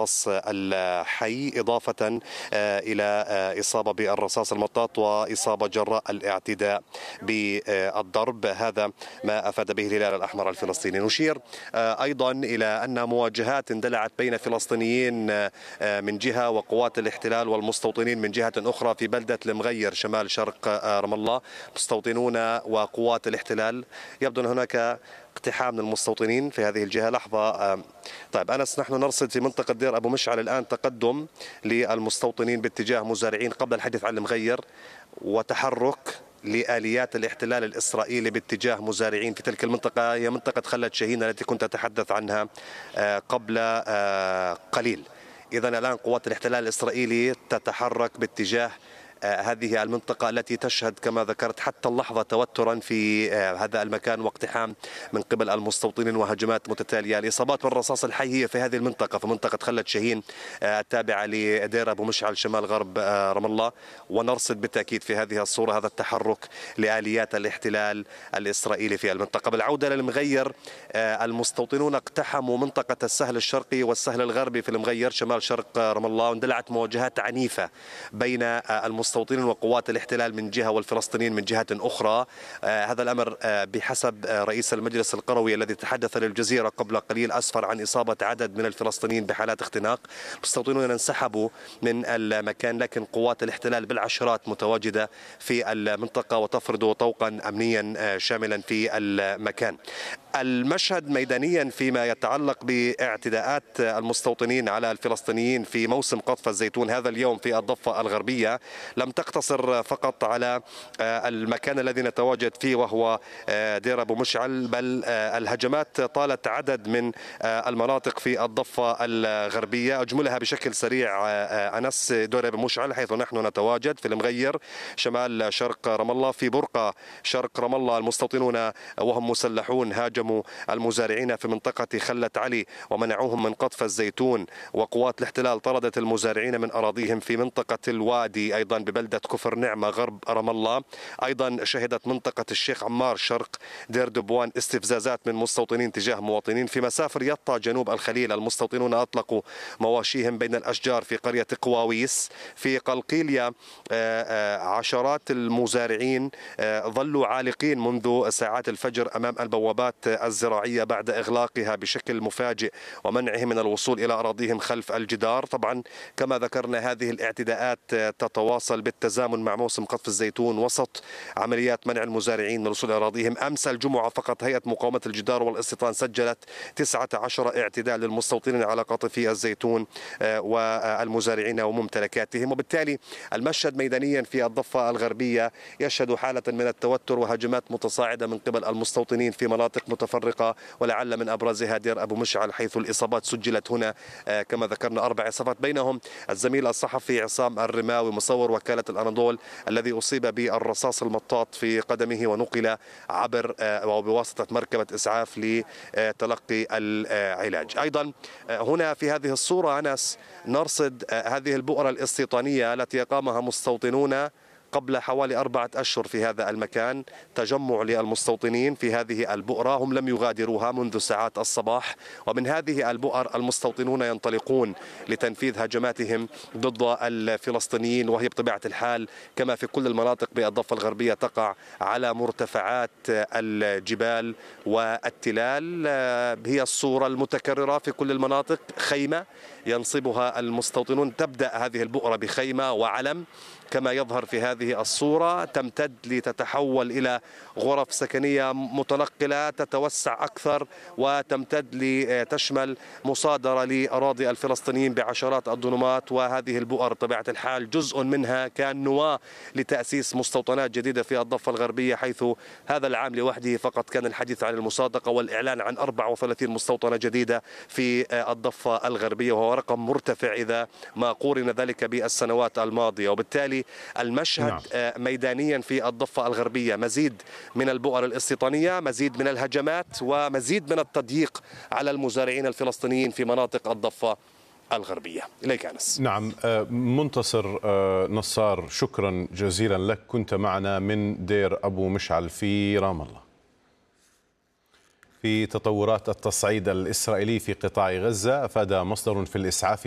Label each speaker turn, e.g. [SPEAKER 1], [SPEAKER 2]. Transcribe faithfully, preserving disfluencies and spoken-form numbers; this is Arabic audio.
[SPEAKER 1] الرصاص الحي، إضافة إلى إصابة بالرصاص المطاط وإصابة جراء الاعتداء بالضرب. هذا ما أفاد به الهلال الأحمر الفلسطيني. نشير أيضا إلى أن مواجهات اندلعت بين فلسطينيين من جهة وقوات الاحتلال والمستوطنين من جهة أخرى في بلدة المغير شمال شرق رام الله. مستوطنون وقوات الاحتلال، يبدو أن هناك اقتحام من المستوطنين في هذه الجهة. لحظة. طيب أنس، نحن نرصد في منطقة دير أبو مشعل الآن تقدم للمستوطنين باتجاه مزارعين قبل الحديث عن المغير، وتحرك لآليات الاحتلال الإسرائيلي باتجاه مزارعين في تلك المنطقة، هي منطقة خلة شاهين التي كنت أتحدث عنها قبل قليل. إذن الآن قوات الاحتلال الإسرائيلي تتحرك باتجاه هذه المنطقة التي تشهد كما ذكرت حتى اللحظة توترا في هذا المكان واقتحام من قبل المستوطنين وهجمات متتالية. الإصابات بالرصاص الحي هي في هذه المنطقة، في منطقة خلة شاهين التابعة لدير أبو مشعل شمال غرب رام الله. ونرصد بالتأكيد في هذه الصورة هذا التحرك لآليات الاحتلال الإسرائيلي في المنطقة. بالعودة للمغير، المستوطنون اقتحموا منطقة السهل الشرقي والسهل الغربي في المغير شمال شرق رام الله، واندلعت مواجهات عنيفة بين المستوطنين المستوطنين وقوات الاحتلال من جهة والفلسطينيين من جهة أخرى. آه هذا الأمر آه بحسب آه رئيس المجلس القروي الذي تحدث للجزيرة قبل قليل أسفر عن إصابة عدد من الفلسطينيين بحالات اختناق. المستوطنون انسحبوا من المكان، لكن قوات الاحتلال بالعشرات متواجدة في المنطقة وتفرض طوقا أمنيا آه شاملا في المكان. المشهد ميدانيا فيما يتعلق باعتداءات المستوطنين على الفلسطينيين في موسم قطف الزيتون هذا اليوم في الضفة الغربية لم تقتصر فقط على المكان الذي نتواجد فيه وهو دير أبو مشعل، بل الهجمات طالت عدد من المناطق في الضفة الغربية. أجملها بشكل سريع أنس: دير أبو مشعل حيث نحن نتواجد، في المغير شمال شرق رام الله، في برقة شرق رام الله المستوطنون وهم مسلحون هاجموا المزارعين في منطقة خلة علي ومنعوهم من قطف الزيتون، وقوات الاحتلال طردت المزارعين من أراضيهم في منطقة الوادي أيضا ببلدة كفر نعمة غرب رام الله. أيضا شهدت منطقة الشيخ عمار شرق دير دبوان استفزازات من مستوطنين تجاه مواطنين. في مسافر يطا جنوب الخليل المستوطنون أطلقوا مواشيهم بين الأشجار في قرية قواويس. في قلقيلية عشرات المزارعين ظلوا عالقين منذ ساعات الفجر أمام البوابات الزراعية بعد إغلاقها بشكل مفاجئ ومنعهم من الوصول إلى أراضيهم خلف الجدار. طبعا كما ذكرنا هذه الاعتداءات تتواصل بالتزامن مع موسم قطف الزيتون وسط عمليات منع المزارعين من الوصول إلى أراضيهم. أمس الجمعة فقط هيئة مقاومة الجدار والاستيطان سجلت تسعة عشر اعتداء للمستوطنين على قطفي الزيتون والمزارعين وممتلكاتهم. وبالتالي المشهد ميدانيا في الضفة الغربية يشهد حالة من التوتر وهجمات متصاعدة من قبل المستوطنين في مناطق متفرقة، ولعل من أبرزها دير أبو مشعل حيث الإصابات سجلت هنا كما ذكرنا أربع إصابات، بينهم الزميل الصحفي عصام الرماوي مصور وكالة الأناضول الذي أصيب بالرصاص المطاط في قدمه ونقل عبر وبواسطة مركبة إسعاف لتلقي العلاج. أيضا هنا في هذه الصورة أنس نرصد هذه البؤرة الاستيطانية التي أقامها مستوطنون قبل حوالي أربعة أشهر في هذا المكان، تجمع للمستوطنين في هذه البؤرة، هم لم يغادروها منذ ساعات الصباح. ومن هذه البؤر المستوطنون ينطلقون لتنفيذ هجماتهم ضد الفلسطينيين، وهي بطبيعة الحال كما في كل المناطق بالضفة الغربية تقع على مرتفعات الجبال والتلال. هي الصورة المتكررة في كل المناطق، خيمة ينصبها المستوطنون. تبدأ هذه البؤرة بخيمة وعلم كما يظهر في هذه الصورة، تمتد لتتحول إلى غرف سكنية متنقلة تتوسع أكثر وتمتد لتشمل مصادرة لأراضي الفلسطينيين بعشرات الدنومات. وهذه البؤر بطبيعة الحال جزء منها كان نواة لتأسيس مستوطنات جديدة في الضفة الغربية، حيث هذا العام لوحده فقط كان الحديث عن المصادقة والإعلان عن أربعة وثلاثين مستوطنة جديدة في الضفة الغربية، وهو رقم مرتفع إذا ما قورن ذلك بالسنوات الماضية. وبالتالي المشهد نعم. ميدانيا في الضفة الغربية مزيد من البؤر الاستيطانية، مزيد من الهجمات، ومزيد من التضييق على المزارعين الفلسطينيين في مناطق الضفة الغربية. إليك أنس.
[SPEAKER 2] نعم، منتصر نصار، شكرا جزيلا لك، كنت معنا من دير أبو مشعل في رام الله. في تطورات التصعيد الإسرائيلي في قطاع غزة، أفاد مصدر في الإسعاف